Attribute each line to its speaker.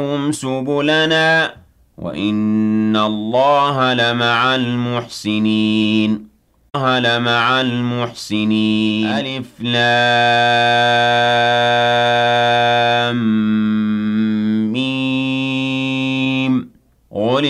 Speaker 1: سُبُلَنَا وَإِنَّ اللَّهَ لَمَعَ الْمُحْسِنِينَ لَمَعَ الْمُحْسِنِينَ. ألف لام.